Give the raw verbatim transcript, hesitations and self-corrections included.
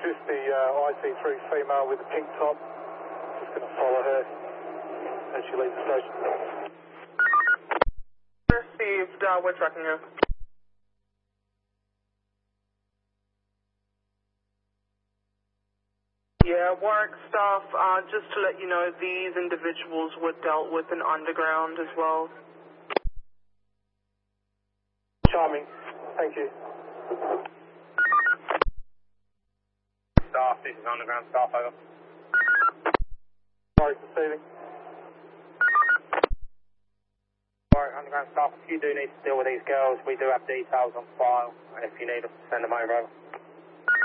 fifty uh, I T three female with a pink top. Just going to follow her as she leaves the station. Received, uh, we're tracking her. Yeah, Warwick staff, uh, just to let you know, these individuals were dealt with in underground as well. Charming. Thank you. Staff, this is underground staff, over. Sorry, receiving. Alright, underground staff, if you do need to deal with these girls, we do have details on file, and if you need us, send them over. over.